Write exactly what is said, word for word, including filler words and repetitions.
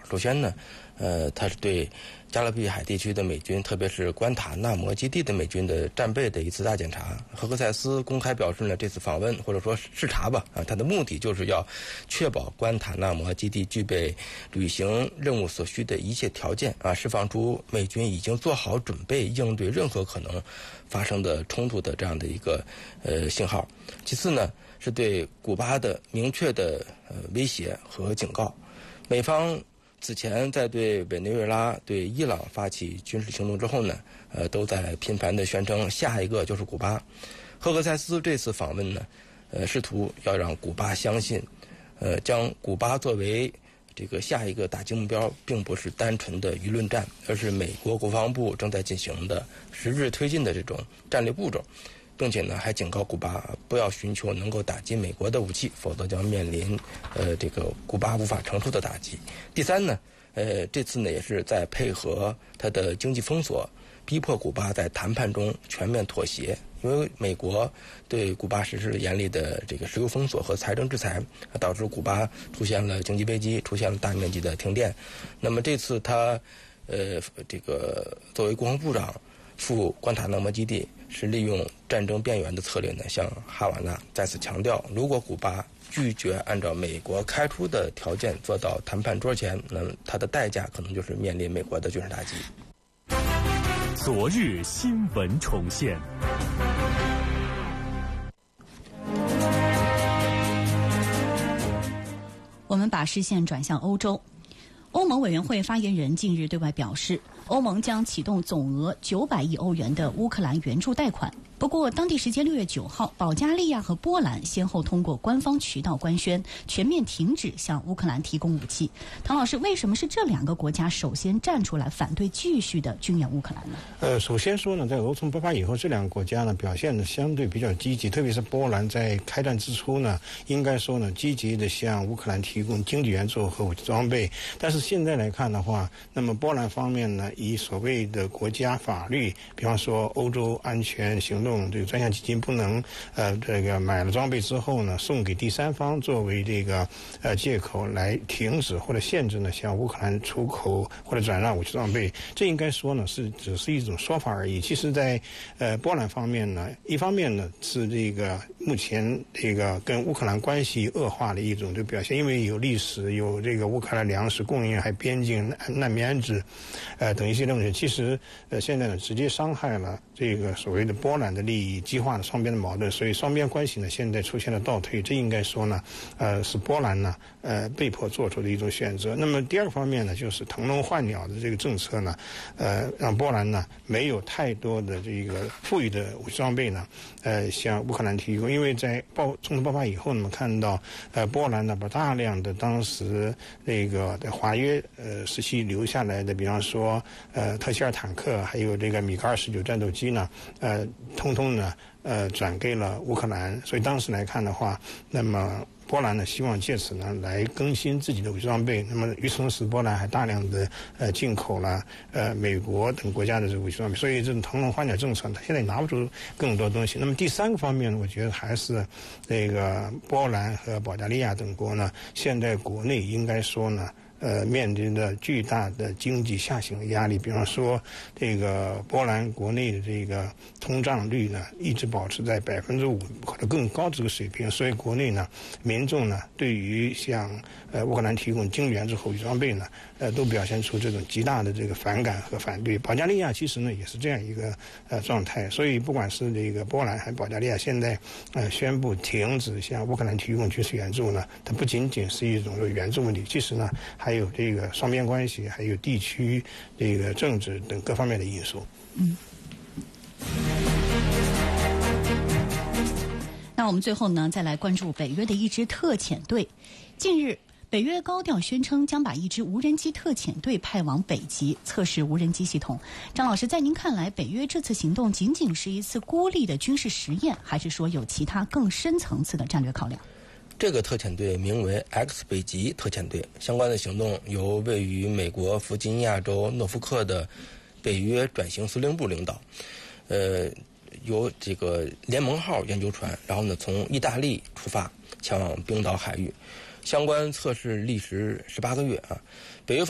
首先呢，呃，它是对加勒比海地区的美军，特别是关塔那摩基地的美军的战备的一次大检查。赫克塞斯公开表示呢，这次访问或者说视察吧，啊，它的目的就是要确保关塔那摩基地具备履行任务所需的一切条件，啊，释放出美军已经做好准备应对任何可能发生的冲突的这样的一个呃信号。其次呢，是对古巴的明确的呃威胁和警告。美方此前在对委内瑞拉、对伊朗发起军事行动之后呢，呃，都在频繁地宣称下一个就是古巴。赫克塞斯这次访问呢，呃，试图要让古巴相信，呃，将古巴作为这个下一个打击目标，并不是单纯的舆论战，而是美国国防部正在进行的实质推进的这种战略步骤。并且呢，还警告古巴不要寻求能够打击美国的武器，否则将面临呃这个古巴无法承受的打击。第三呢，呃这次呢也是在配合它的经济封锁，逼迫古巴在谈判中全面妥协。因为美国对古巴实施了严厉的这个石油封锁和财政制裁，导致古巴出现了经济危机，出现了大面积的停电。那么这次他呃这个作为国防部长赴关塔那摩基地，是利用战争边缘的策略呢，向哈瓦那再次强调，如果古巴拒绝按照美国开出的条件坐到谈判桌前，那么它的代价可能就是面临美国的军事打击。 昨日新闻重现。 我们把视线转向欧洲。欧盟委员会发言人近日对外表示，欧盟将启动总额九百亿欧元的乌克兰援助贷款。不过，当地时间六月九号，保加利亚和波兰先后通过官方渠道官宣，全面停止向乌克兰提供武器。唐老师，为什么是这两个国家首先站出来反对继续的军援乌克兰呢？ 呃，首先说呢，在俄冲爆发以后，这两个国家呢表现的相对比较积极，特别是波兰在开战之初呢，应该说呢积极的向乌克兰提供经济援助和武器装备。但是现在来看的话，那么波兰方面呢，以所谓的国家法律，比方说欧洲安全行动这个专项基金不能呃这个买了装备之后呢送给第三方作为这个呃借口来停止或者限制呢向乌克兰出口或者转让武器装备，这应该说呢是只是一种说法而已。其实在呃波兰方面呢，一方面呢是这个目前这个跟乌克兰关系恶化的一种这个表现，因为有历史有这个乌克兰粮食供应还边境难民安置呃等一些东西，其实呃现在呢直接伤害了这个所谓的波兰的利益，激化了双边的矛盾，所以双边关系呢现在出现了倒退，这应该说呢呃是波兰呢呃被迫做出的一种选择。那么第二个方面呢，就是腾笼换鸟的这个政策呢呃让波兰呢没有太多的这个富裕的武器装备呢呃向乌克兰提供，因为在爆冲突爆发以后呢，看到呃波兰呢把大量的当时那个在华约呃时期留下来的，比方说呃特希尔坦克还有这个米格二十九战斗机呢呃通通呢呃转给了乌克兰，所以当时来看的话，那么波兰呢希望借此呢来更新自己的武器装备。那么与此同时，波兰还大量的呃进口了呃美国等国家的这个武器装备，所以这种腾笼换鸟政策，它现在拿不出更多东西。那么第三个方面，我觉得还是这个波兰和保加利亚等国呢，现在国内应该说呢。呃，面临着巨大的经济下行的压力，比方说，这个波兰国内的这个通胀率呢，一直保持在百分之五或者更高这个水平，所以国内呢，民众呢，对于向呃乌克兰提供经济援助和武器装备呢，呃，都表现出这种极大的这个反感和反对。保加利亚其实呢，也是这样一个呃状态，所以不管是这个波兰还是保加利亚，现在呃宣布停止向乌克兰提供军事援助呢，它不仅仅是一种援助问题，其实呢，还还有这个双边关系，还有地区这个政治等各方面的因素。 嗯。那我们最后呢，再来关注北约的一支特遣队。近日，北约高调宣称将把一支无人机特遣队派往北极测试无人机系统。张老师，在您看来，北约这次行动仅仅是一次孤立的军事实验，还是说有其他更深层次的战略考量？ 这个特遣队名为 X 北极特遣队，相关的行动由位于美国弗吉尼亚州诺福克的北约转型司令部领导，呃，由这个联盟号研究船，然后呢从意大利出发前往冰岛海域，相关测试历时十八个月啊。北约